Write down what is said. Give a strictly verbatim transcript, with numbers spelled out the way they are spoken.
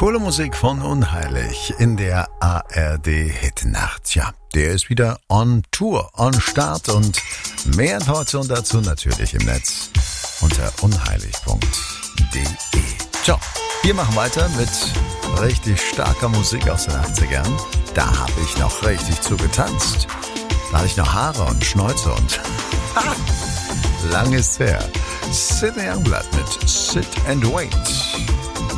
Coole Musik von Unheilig in der A R D-Hitnacht. Ja, der ist wieder on Tour, on Start und mehr Informationen dazu natürlich im Netz unter unheilig punkt de. Ciao, wir machen weiter mit richtig starker Musik aus den achtzigern. Da habe ich noch richtig zu getanzt. Da hatte ich noch Haare und Schnäuze und ah, lang ist's her. Sidney Youngblood mit Sit and Wait.